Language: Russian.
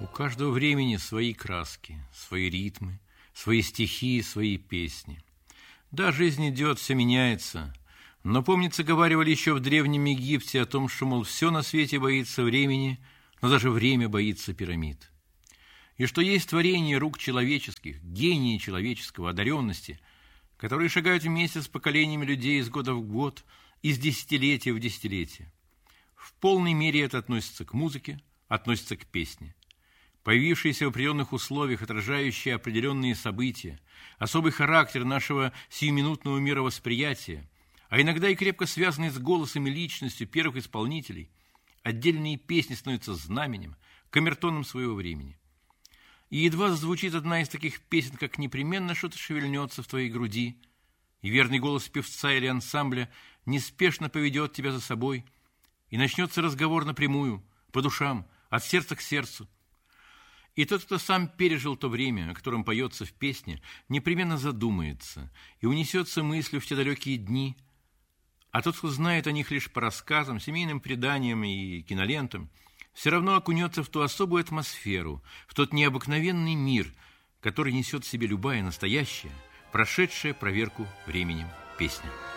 У каждого времени свои краски, свои ритмы, свои стихи, свои песни. Да, жизнь идет, все меняется, но, помнится, говаривали еще в Древнем Египте о том, что, мол, все на свете боится времени, но даже время боится пирамид. И что есть творение рук человеческих, гении человеческого, одаренности, которые шагают вместе с поколениями людей из года в год, из десятилетия в десятилетие. В полной мере это относится к музыке, относится к песне. Появившиеся в определенных условиях, отражающие определенные события, особый характер нашего сиюминутного мировосприятия, а иногда и крепко связанные с голосом и личностью первых исполнителей, отдельные песни становятся знаменем, камертоном своего времени. И едва зазвучит одна из таких песен, как непременно что-то шевельнется в твоей груди, и верный голос певца или ансамбля неспешно поведет тебя за собой, и начнется разговор напрямую, по душам, от сердца к сердцу. И тот, кто сам пережил то время, о котором поется в песне, непременно задумается и унесется мыслью в те далекие дни, а тот, кто знает о них лишь по рассказам, семейным преданиям и кинолентам, все равно окунется в ту особую атмосферу, в тот необыкновенный мир, который несет в себе любая настоящая, прошедшая проверку временем песня.